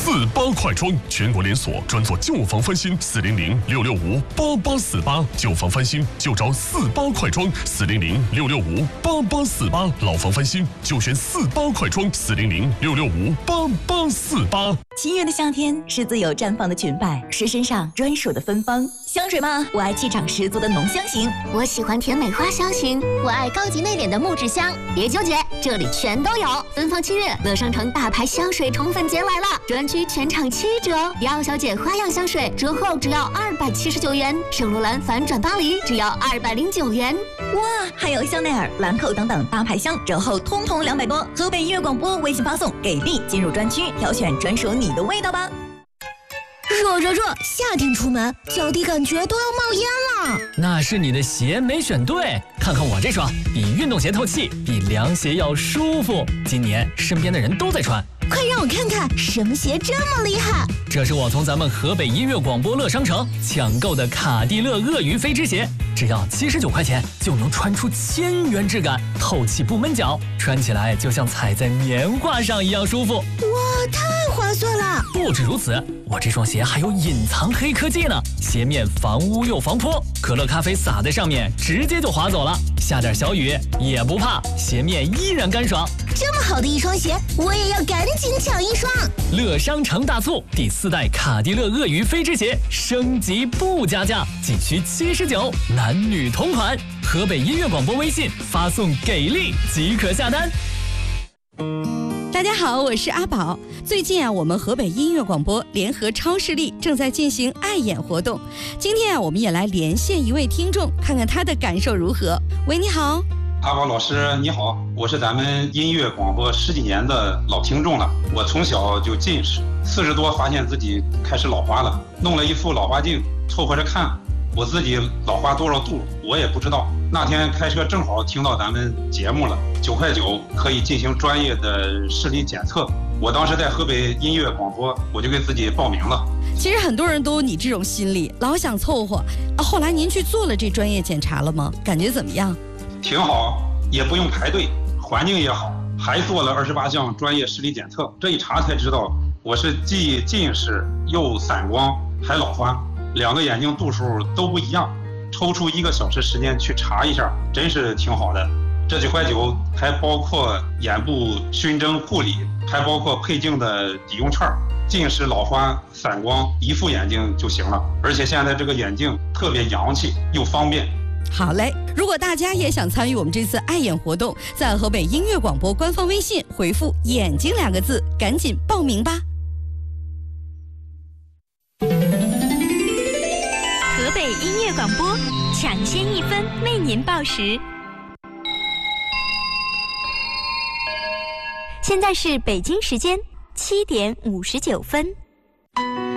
48快装，全国连锁，专做旧房翻新，400-665-8848，旧房翻新就找48快装，400-665-8848，老房翻新就选48快装，400-665-8848。 7月的夏天是自由绽放的裙摆，是身上专属的芬芳。香水吗？我爱气场十足的浓香型， 我喜欢甜美花香型，我爱高级内敛的木质香。别纠结，这里全都有。芬芳7月，乐商城大牌香水宠粉节来了，专区全场7折，迪奥小姐花样香水折后只要279元，圣罗兰反转巴黎只要209元。 哇，还有香奈儿、兰蔻等等大牌香，折后通通200多。河北音乐广播微信发送给力，进入专区挑选专属你的味道吧。 热，夏天出门脚底感觉都要冒烟了。 那是你的鞋没选对，看看我这双，比运动鞋透气，比凉鞋要舒服。今年身边的人都在穿， 快让我看看什么鞋这么厉害。 这是我从咱们河北音乐广播乐商城抢购的卡地乐鳄鱼飞织鞋，只要79块钱就能穿出1000元质感，透气不闷脚，穿起来就像踩在棉花上一样舒服。 哇，太划算了！ 不止如此，我这双鞋还有隐藏黑科技呢，鞋面防污又防泼，可乐咖啡洒在上面直接就滑走了，下点小雨也不怕，鞋面依然干爽。 这么好的一双鞋，我也要赶紧抢一双。 乐商城大促，第4代卡地乐鳄鱼飞织鞋升级不加价，仅需79，男女同款。河北音乐广播微信发送给力即可下单。 大家好，我是阿宝。最近我们河北音乐广播联合超视力正在进行爱眼活动。今天我们也来连线一位听众，看看他的感受如何。喂，你好。 阿宝老师你好，我是咱们音乐广播10几年的老听众了。我从小就近视，40多发现自己开始老花了，弄了一副老花镜凑合着看，我自己老花多少度我也不知道。那天开车正好听到咱们节目了，9块9可以进行专业的视力检测。我当时在河北音乐广播，我就给自己报名了。 其实很多人都有你这种心理，老想凑合。后来您去做了这专业检查了吗？感觉怎么样？ 挺好，也不用排队，环境也好，还做了28项专业视力检测。这一查才知道，我是既近视又散光还老花，2个眼睛度数都不一样。抽出1个小时时间去查一下，真是挺好的。这9块9还包括眼部熏蒸护理，还包括配镜的抵用券。近视、老花、散光一副眼镜就行了，而且现在这个眼镜特别洋气又方便。 好嘞，如果大家也想参与我们这次爱眼活动，在河北音乐广播官方微信回复眼睛2个字，赶紧报名吧。 河北音乐广播抢先1分为您报时。现在是北京时间7点59分。